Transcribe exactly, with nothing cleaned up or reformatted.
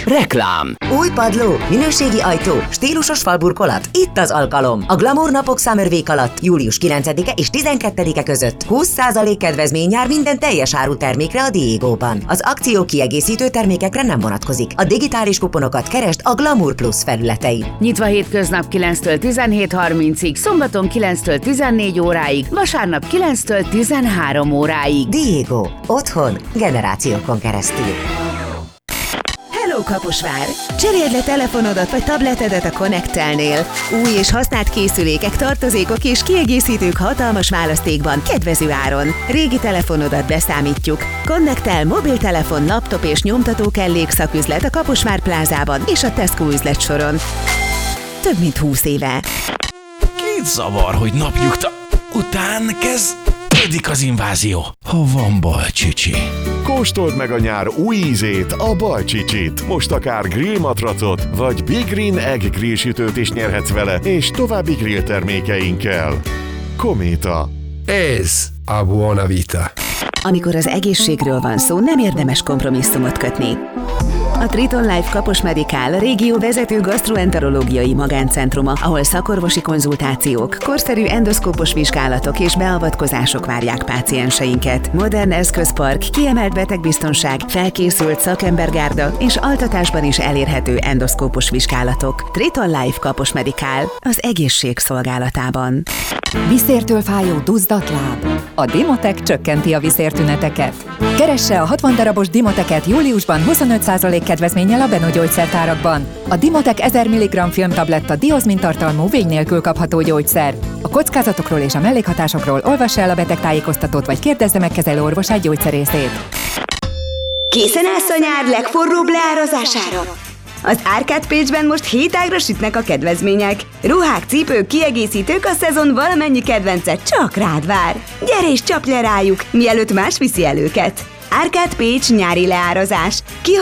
Reklám. Új padló, minőségi ajtó, stílusos falburkolat. Itt az alkalom. A Glamour napok Summer Week alatt július kilencedike és tizenkettedike között húsz százalék kedvezmény jár minden teljes áru termékre a Diegóban. Az akció kiegészítő termékekre nem vonatkozik. A digitális kuponokat keresd a Glamour Plus felületein. Nyitva hétköznap kilenctől tizenhét harmincig, szombaton kilenctől tizennégy óráig, vasárnap kilenctől tizenhárom óráig. Diego. Otthon generációkon keresztül. Hello Kaposvár! Cseréld le telefonodat vagy tabletedet a Connect-telnél. Új és használt készülékek, tartozékok és kiegészítők hatalmas választékban, kedvező áron. Régi telefonodat beszámítjuk. Connect-tel mobiltelefon, laptop és nyomtató kellék szaküzlet a Kaposvár plázában és a Tesco üzletsoron. Több mint húsz éve. Két zavar, hogy napnyugta után kezdődik az invázió. Ha van Balcsicsi. Kóstold meg a nyár új ízét, a Balcsicsit. Most akár grillmatracot, vagy Big Green Egg grillsütőt is nyerhetsz vele, és további grill termékeinkkel. Kométa. Ez a Buona Vita. Amikor az egészségről van szó, nem érdemes kompromisszumot kötni. A Triton Life Kapos Medikál a régió vezető gasztroenterológiai magáncentruma, ahol szakorvosi konzultációk, korszerű endoszkópos vizsgálatok és beavatkozások várják pácienseinket. Modern eszközpark, kiemelt betegbiztonság, felkészült szakembergárda és altatásban is elérhető endoszkópos vizsgálatok. Triton Life Kapos Medikál az egészség szolgálatában. Viszértől fájó duzzadt láb. A Dimotec csökkenti a viszértüneteket. Keresse a hatvan darabos Dimoteket júliusban huszonöt százalék kedvezménnyel a Beno gyógyszertárakban. A Dimotec ezer milligramm filmtabletta diozmin tartalmú vény nélkül kapható gyógyszer. A kockázatokról és a mellékhatásokról olvassa el a betegtájékoztatót vagy kérdezze meg kezelőorvosát gyógyszerészét. Készen állsz a nyár legforróbb leárazására? Az Árkád Pécsben most hétágra sütnek a kedvezmények. Ruhák, cipők, kiegészítők, a szezon valamennyi kedvence csak rád vár. Gyere és csapj le rájuk, mielőtt más viszi el őket. Árkád Pécs nyári leárazás. Ki